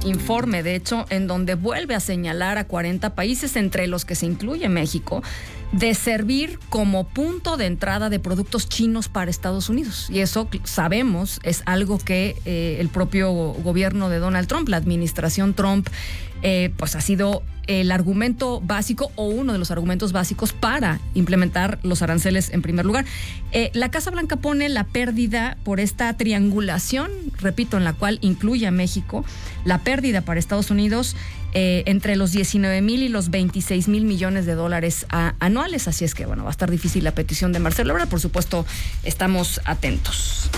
informe, de hecho, en donde vuelve a señalar a 40 países, entre los que se incluye México, de servir como punto de entrada de productos chinos para Estados Unidos. Y eso, sabemos, es algo que el propio gobierno de Donald Trump, la administración Trump, pues ha sido el argumento básico o uno de los argumentos básicos para implementar los aranceles en primer lugar. La Casa Blanca pone la pérdida por esta triangulación, repito, en la cual incluye a México, la pérdida para Estados Unidos entre los 19,000 y los 26,000 millones de dólares anuales. Así es que, bueno, va a estar difícil la petición de Marcelo Ebrard. Por supuesto, estamos atentos.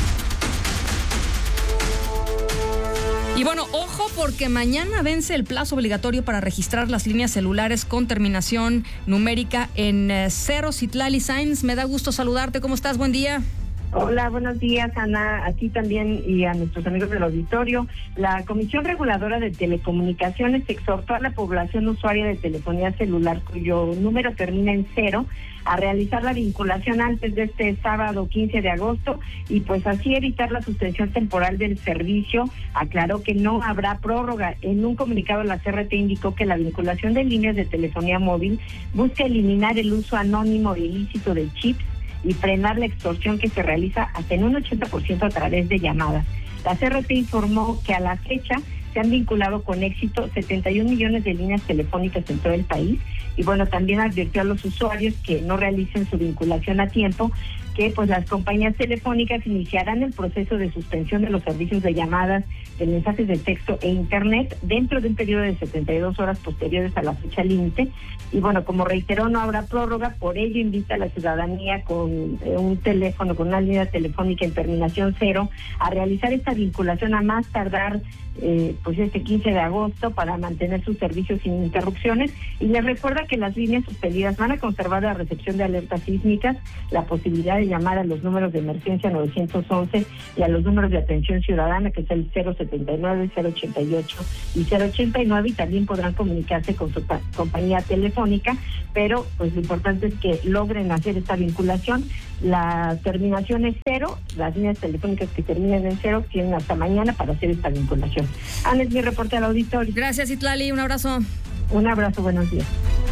Y bueno, ojo, porque mañana vence el plazo obligatorio para registrar las líneas celulares con terminación numérica en 0. Citlali Sainz, me da gusto saludarte. ¿Cómo estás? Buen día. Hola, buenos días, Ana, a ti también y a nuestros amigos del auditorio. La Comisión Reguladora de Telecomunicaciones exhortó a la población usuaria de telefonía celular cuyo número termina en 0 a realizar la vinculación antes de este sábado 15 de agosto y pues así evitar la suspensión temporal del servicio. Aclaró que no habrá prórroga. En un comunicado la CRT indicó que la vinculación de líneas de telefonía móvil busca eliminar el uso anónimo e ilícito de chips y frenar la extorsión que se realiza hasta en un 80% a través de llamadas. La CRT informó que a la fecha se han vinculado con éxito 71 millones de líneas telefónicas en todo el país y bueno, también advirtió a los usuarios que no realicen su vinculación a tiempo, que pues las compañías telefónicas iniciarán el proceso de suspensión de los servicios de llamadas, de mensajes de texto e internet dentro de un periodo de 72 horas posteriores a la fecha límite. Y bueno, como reiteró, no habrá prórroga, por ello invita a la ciudadanía con un teléfono, con una línea telefónica en terminación 0, a realizar esta vinculación a más tardar pues este 15 de agosto para mantener sus servicios sin interrupciones. Y les recuerda que las líneas suspendidas van a conservar la recepción de alertas sísmicas, la posibilidad de llamar a los números de emergencia 911 y a los números de atención ciudadana, que es el 079, 088 y 089, y también podrán comunicarse con su compañía telefónica, pero pues lo importante es que logren hacer esta vinculación. La terminación es 0, las líneas telefónicas que terminan en 0 tienen hasta mañana para hacer esta vinculación. Ana, es mi reporte al auditorio. Gracias, Citlali, un abrazo. Un abrazo, buenos días.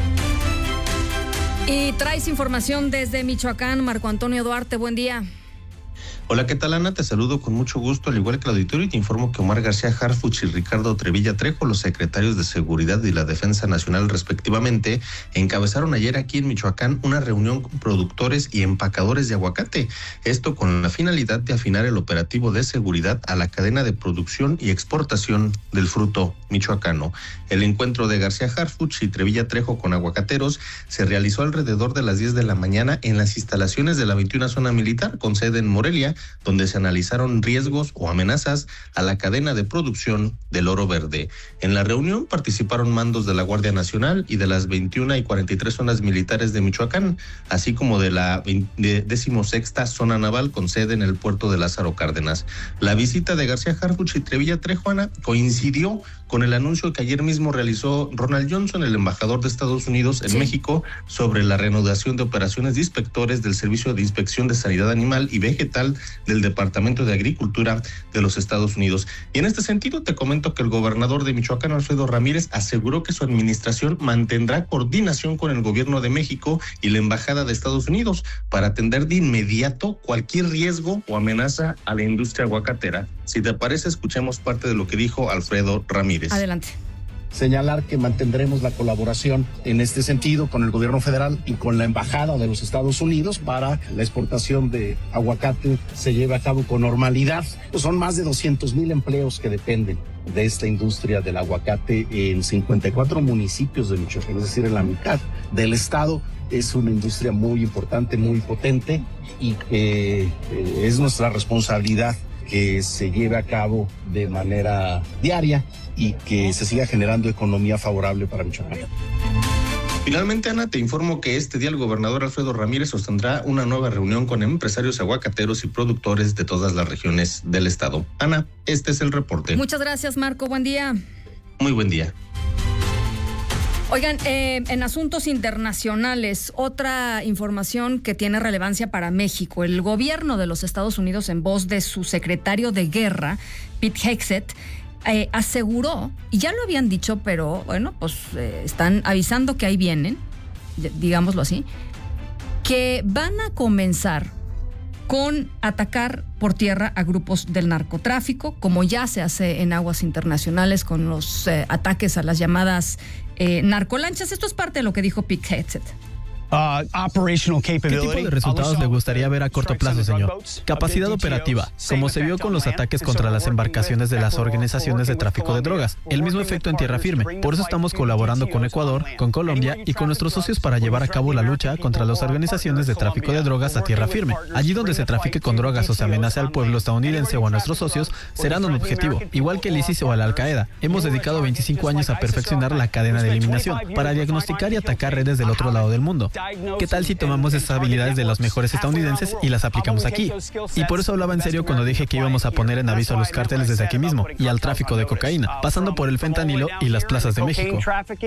Y traes información desde Michoacán, Marco Antonio Duarte, buen día. Hola, ¿qué tal, Ana? Te saludo con mucho gusto, al igual que el auditorio, y te informo que Omar García Harfuch y Ricardo Trevilla Trejo, los secretarios de Seguridad y la Defensa Nacional respectivamente, encabezaron ayer aquí en Michoacán una reunión con productores y empacadores de aguacate. Esto con la finalidad de afinar el operativo de seguridad a la cadena de producción y exportación del fruto michoacano. El encuentro de García Harfuch y Trevilla Trejo con aguacateros se realizó alrededor de las 10 de la mañana en las instalaciones de la 21 Zona Militar, con sede en Morelia, donde se analizaron riesgos o amenazas a la cadena de producción del oro verde. En la reunión participaron mandos de la Guardia Nacional y de las 21 y 43 zonas militares de Michoacán, así como de la 16ª Zona Naval con sede en el puerto de Lázaro Cárdenas. La visita de García Harfuch y Trevilla Trejo, Ana, coincidió con el anuncio que ayer mismo realizó Ronald Johnson, el embajador de Estados Unidos en México, sobre la reanudación de operaciones de inspectores del Servicio de Inspección de Sanidad Animal y Vegetal del Departamento de Agricultura de los Estados Unidos. Y en este sentido te comento que el gobernador de Michoacán, Alfredo Ramírez, aseguró que su administración mantendrá coordinación con el gobierno de México y la Embajada de Estados Unidos para atender de inmediato cualquier riesgo o amenaza a la industria aguacatera. Si te parece, escuchemos parte de lo que dijo Alfredo Ramírez. Adelante. Señalar que mantendremos la colaboración en este sentido con el gobierno federal y con la embajada de los Estados Unidos para la exportación de aguacate se lleve a cabo con normalidad. Pues son más de 200,000 empleos que dependen de esta industria del aguacate en 54 municipios de Michoacán, es decir, en la mitad del estado. Es una industria muy importante, muy potente y que es nuestra responsabilidad que se lleve a cabo de manera diaria y que se siga generando economía favorable para Michoacán. Finalmente, Ana, te informo que este día el gobernador Alfredo Ramírez sostendrá una nueva reunión con empresarios aguacateros y productores de todas las regiones del estado. Ana, este es el reporte. Muchas gracias, Marco. Buen día. Muy buen día. Oigan, en asuntos internacionales, otra información que tiene relevancia para México. El gobierno de los Estados Unidos, en voz de su secretario de Guerra, Pete Hegseth, aseguró, y ya lo habían dicho, pero bueno, pues están avisando que ahí vienen, digámoslo así, que van a comenzar con atacar por tierra a grupos del narcotráfico, como ya se hace en aguas internacionales con los ataques a las llamadas narcolanchas. Esto es parte de lo que dijo Pete Hegseth. ¿Qué tipo de resultados le gustaría ver a corto plazo, señor? Capacidad operativa, como se vio con los ataques contra las embarcaciones de las organizaciones de tráfico de drogas. El mismo efecto en tierra firme. Por eso estamos colaborando con Ecuador, con Colombia y con nuestros socios para llevar a cabo la lucha contra las organizaciones de tráfico de drogas a tierra firme. Allí donde se trafique con drogas o se amenace al pueblo estadounidense o a nuestros socios, serán un objetivo, igual que el ISIS o a la Al-Qaeda. Hemos dedicado 25 años a perfeccionar la cadena de eliminación, para diagnosticar y atacar redes del otro lado del mundo. ¿Qué tal si tomamos esas habilidades de los mejores estadounidenses y las aplicamos aquí? Y por eso hablaba en serio cuando dije que íbamos a poner en aviso a los cárteles desde aquí mismo y al tráfico de cocaína, pasando por el fentanilo y las plazas de México.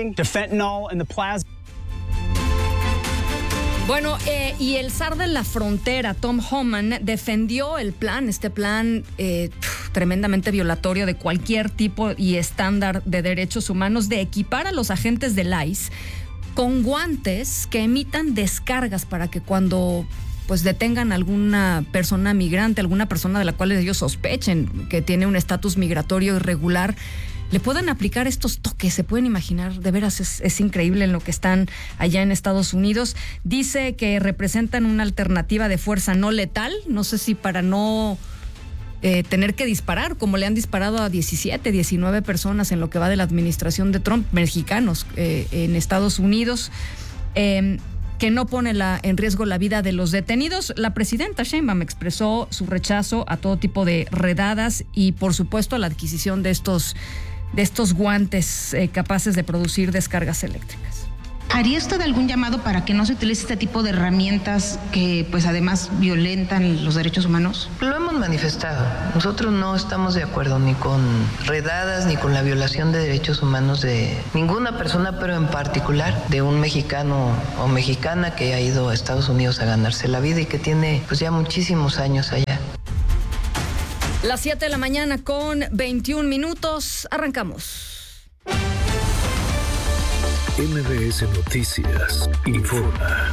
Bueno, y el zar de la frontera, Tom Homan, defendió este plan tremendamente violatorio de cualquier tipo y estándar de derechos humanos, de equipar a los agentes del ICE con guantes que emitan descargas para que cuando pues detengan a alguna persona migrante, alguna persona de la cual ellos sospechen que tiene un estatus migratorio irregular, le puedan aplicar estos toques. Se pueden imaginar, de veras es increíble en lo que están allá en Estados Unidos. Dice que representan una alternativa de fuerza no letal, no sé si para no tener que disparar, como le han disparado a 17, 19 personas en lo que va de la administración de Trump, mexicanos en Estados Unidos, que no pone en riesgo la vida de los detenidos. La presidenta Sheinbaum expresó su rechazo a todo tipo de redadas y, por supuesto, a la adquisición de estos guantes capaces de producir descargas eléctricas. ¿Haría usted algún llamado para que no se utilice este tipo de herramientas que pues además violentan los derechos humanos? Lo hemos manifestado. Nosotros no estamos de acuerdo ni con redadas ni con la violación de derechos humanos de ninguna persona, pero en particular de un mexicano o mexicana que ha ido a Estados Unidos a ganarse la vida y que tiene pues ya muchísimos años allá. Las 7 de la mañana con 21 minutos. Arrancamos. MBS Noticias informa.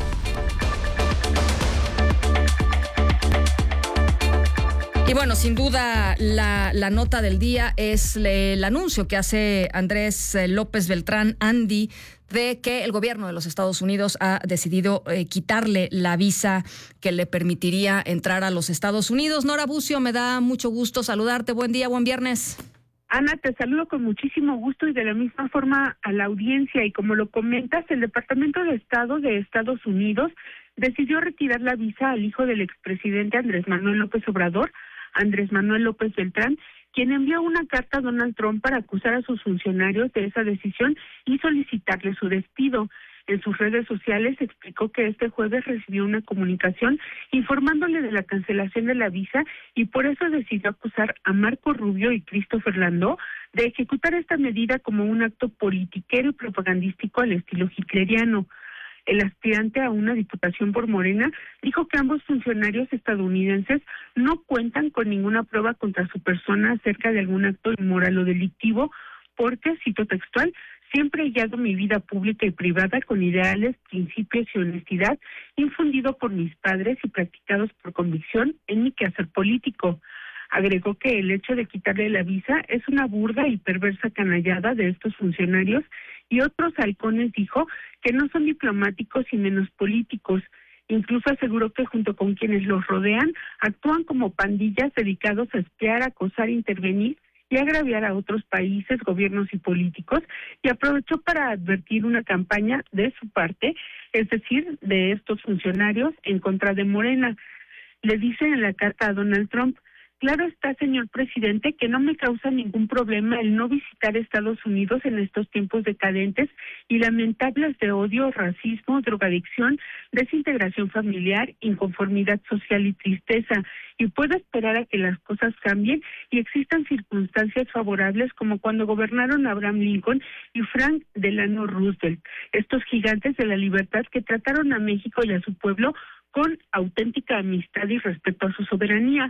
Y bueno, sin duda la nota del día es el anuncio que hace Andrés López Beltrán, Andy, de que el gobierno de los Estados Unidos ha decidido quitarle la visa que le permitiría entrar a los Estados Unidos. Nora Bucio, me da mucho gusto saludarte. Buen día, buen viernes. Ana, te saludo con muchísimo gusto y de la misma forma a la audiencia. Y como lo comentas, el Departamento de Estado de Estados Unidos decidió retirar la visa al hijo del expresidente Andrés Manuel López Obrador, Andrés Manuel López Beltrán, quien envió una carta a Donald Trump para acusar a sus funcionarios de esa decisión y solicitarle su despido. En sus redes sociales explicó que este jueves recibió una comunicación informándole de la cancelación de la visa y por eso decidió acusar a Marco Rubio y Christopher Landó de ejecutar esta medida como un acto politiquero y propagandístico al estilo hitleriano. El aspirante a una diputación por Morena dijo que ambos funcionarios estadounidenses no cuentan con ninguna prueba contra su persona acerca de algún acto inmoral o delictivo porque, cito textual, siempre he guiado mi vida pública y privada con ideales, principios y honestidad, infundido por mis padres y practicados por convicción en mi quehacer político. Agregó que el hecho de quitarle la visa es una burda y perversa canallada de estos funcionarios y otros halcones, dijo, que no son diplomáticos y menos políticos. Incluso aseguró que junto con quienes los rodean actúan como pandillas dedicados a espiar, acosar, intervenir y agraviar a otros países, gobiernos y políticos, y aprovechó para advertir una campaña de su parte, es decir, de estos funcionarios, en contra de Morena. Le dice en la carta a Donald Trump: claro está, señor presidente, que no me causa ningún problema el no visitar Estados Unidos en estos tiempos decadentes y lamentables de odio, racismo, drogadicción, desintegración familiar, inconformidad social y tristeza, y puedo esperar a que las cosas cambien y existan circunstancias favorables como cuando gobernaron Abraham Lincoln y Frank Delano Roosevelt, estos gigantes de la libertad que trataron a México y a su pueblo con auténtica amistad y respeto a su soberanía.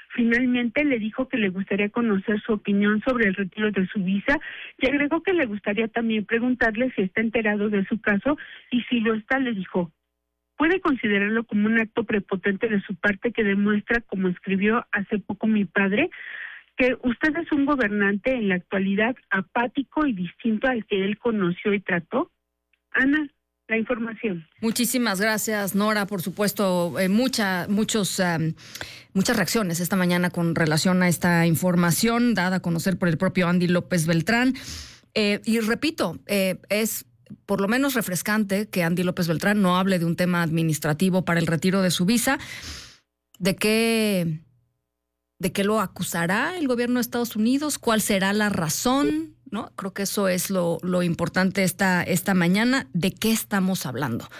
Finalmente le dijo que le gustaría conocer su opinión sobre el retiro de su visa y agregó que le gustaría también preguntarle si está enterado de su caso y si lo está, le dijo: ¿puede considerarlo como un acto prepotente de su parte que demuestra, como escribió hace poco mi padre, que usted es un gobernante en la actualidad apático y distinto al que él conoció y trató? Ana, la información. Muchísimas gracias, Nora. Por supuesto, muchas reacciones esta mañana con relación a esta información dada a conocer por el propio Andy López Beltrán. Y repito, es por lo menos refrescante que Andy López Beltrán no hable de un tema administrativo para el retiro de su visa. ¿De qué lo acusará el gobierno de Estados Unidos? ¿Cuál será la razón? ¿No? Creo que eso es lo importante esta mañana. ¿De qué estamos hablando?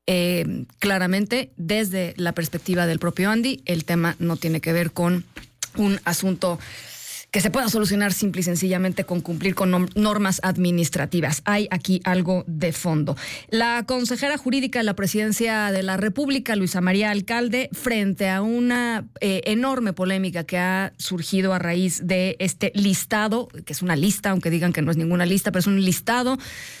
Claramente, desde la perspectiva del propio Andy, el tema no tiene que ver con un asunto que se pueda solucionar simple y sencillamente con cumplir con normas administrativas. Hay aquí algo de fondo. La consejera jurídica de la Presidencia de la República, Luisa María Alcalde, frente a una enorme polémica que ha surgido a raíz de este listado, que es una lista, aunque digan que no es ninguna lista, pero es un listado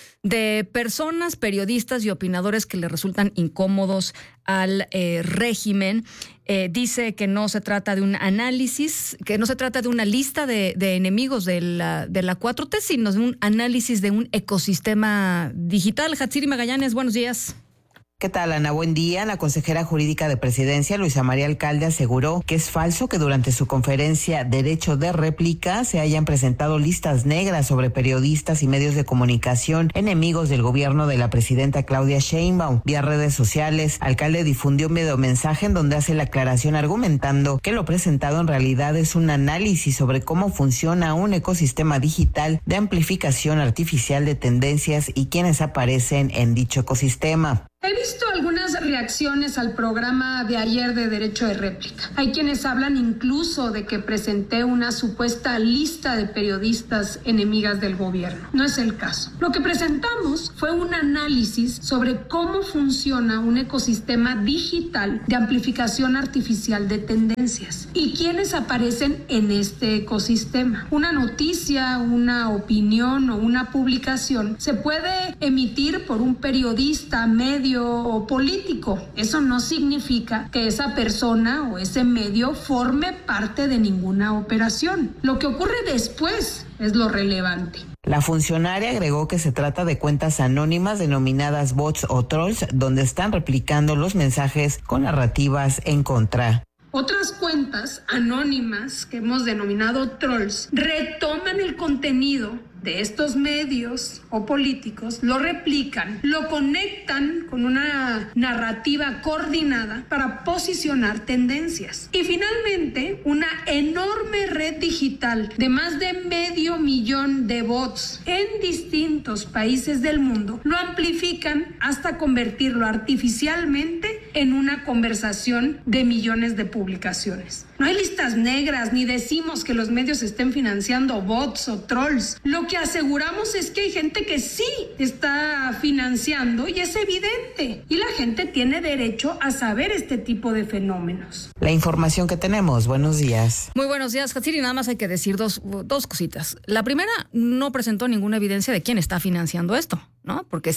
de personas, periodistas y opinadores que le resultan incómodos al régimen. Dice que no se trata de un análisis, que no se trata de una lista de enemigos de la 4T, sino de un análisis de un ecosistema digital. Hatsiri Magallanes, buenos días. ¿Qué tal, Ana? Buen día. La consejera jurídica de Presidencia, Luisa María Alcalde, aseguró que es falso que durante su conferencia Derecho de Réplica se hayan presentado listas negras sobre periodistas y medios de comunicación enemigos del gobierno de la presidenta Claudia Sheinbaum. Vía redes sociales, Alcalde difundió un videomensaje en donde hace la aclaración argumentando que lo presentado en realidad es un análisis sobre cómo funciona un ecosistema digital de amplificación artificial de tendencias y quienes aparecen en dicho ecosistema. He visto algunas reacciones al programa de ayer de Derecho de Réplica. Hay quienes hablan incluso de que presenté una supuesta lista de periodistas enemigas del gobierno. No es el caso. Lo que presentamos fue un análisis sobre cómo funciona un ecosistema digital de amplificación artificial de tendencias y quiénes aparecen en este ecosistema. Una noticia, una opinión o una publicación se puede emitir por un periodista, medio o político. Eso no significa que esa persona o ese medio forme parte de ninguna operación. Lo que ocurre después es lo relevante. La funcionaria agregó que se trata de cuentas anónimas denominadas bots o trolls, donde están replicando los mensajes con narrativas en contra. Otras cuentas anónimas que hemos denominado trolls retoman el contenido de estos medios o políticos, lo replican, lo conectan con una narrativa coordinada para posicionar tendencias. Y finalmente, una enorme red digital de más de 500,000 de bots en distintos países del mundo lo amplifican hasta convertirlo artificialmente en una conversación de millones de publicaciones. No hay listas negras, ni decimos que los medios estén financiando bots o trolls. Lo que aseguramos es que hay gente que sí está financiando y es evidente. Y la gente tiene derecho a saber este tipo de fenómenos. La información que tenemos. Buenos días. Muy buenos días, Hatsiri. Nada más hay que decir dos cositas. La primera, no presentó ninguna evidencia de quién está financiando esto, ¿no? Porque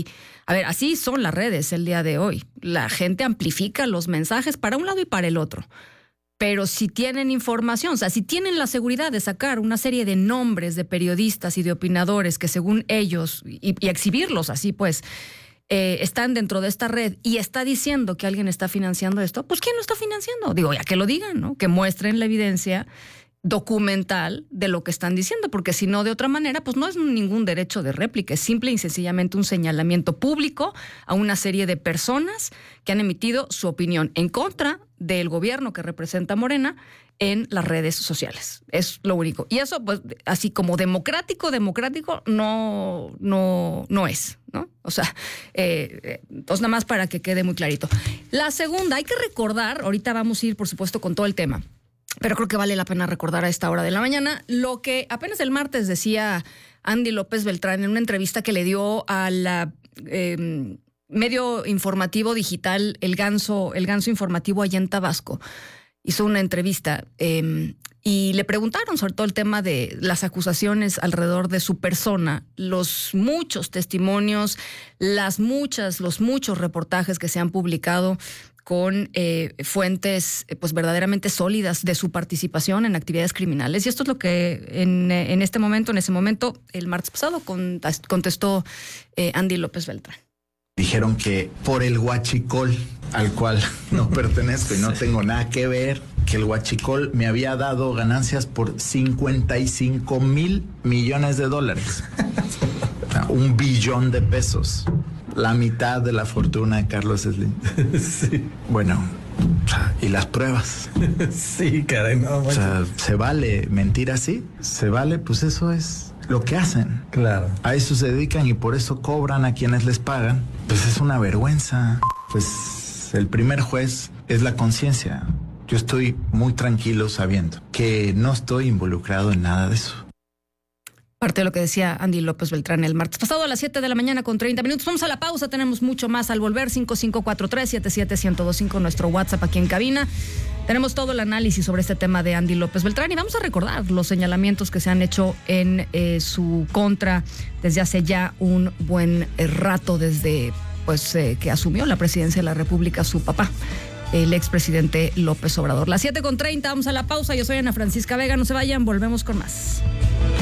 así son las redes el día de hoy. La gente amplifica los mensajes para un lado y para el otro. Pero si tienen información, o sea, si tienen la seguridad de sacar una serie de nombres de periodistas y de opinadores que según ellos, y exhibirlos así pues, están dentro de esta red y está diciendo que alguien está financiando esto, pues ¿quién lo está financiando? Digo, ya que lo digan, ¿no? Que muestren la evidencia documental de lo que están diciendo, porque si no, de otra manera, pues no es ningún derecho de réplica, es simple y sencillamente un señalamiento público a una serie de personas que han emitido su opinión en contra del gobierno que representa Morena en las redes sociales. Es lo único. Y eso, pues, así como democrático no es, ¿no? O sea, entonces nada más para que quede muy clarito. La segunda, hay que recordar, ahorita vamos a ir, por supuesto, con todo el tema, pero creo que vale la pena recordar a esta hora de la mañana lo que apenas el martes decía Andy López Beltrán en una entrevista que le dio al medio informativo digital El Ganso Informativo allá en Tabasco. hizo una entrevista y le preguntaron sobre todo el tema de las acusaciones alrededor de su persona, los muchos testimonios, los muchos reportajes que se han publicado con fuentes pues verdaderamente sólidas de su participación en actividades criminales. Y esto es lo que en ese momento, el martes pasado, contestó Andy López Beltrán. Dijeron que por el huachicol, al cual no pertenezco y no tengo nada que ver, que el huachicol me había dado ganancias por 55 mil millones de dólares. $1 billón de pesos. La mitad de la fortuna de Carlos Slim. Sí. Bueno, ¿y las pruebas? Sí, caray, no. O sea, ¿se vale mentir así? ¿Se vale? Pues eso es lo que hacen. Claro. A eso se dedican y por eso cobran a quienes les pagan. Pues es una vergüenza. Pues el primer juez es la conciencia. Yo estoy muy tranquilo sabiendo que no estoy involucrado en nada de eso. Parte de lo que decía Andy López Beltrán el martes pasado a las 7 de la mañana con 30 minutos. Vamos a la pausa, tenemos mucho más al volver. 5543-77125, nuestro WhatsApp aquí en cabina. Tenemos todo el análisis sobre este tema de Andy López Beltrán y vamos a recordar los señalamientos que se han hecho en su contra desde hace ya un buen rato, desde que asumió la presidencia de la República su papá, el expresidente López Obrador. Las 7:30, vamos a la pausa. Yo soy Ana Francisca Vega, no se vayan, volvemos con más.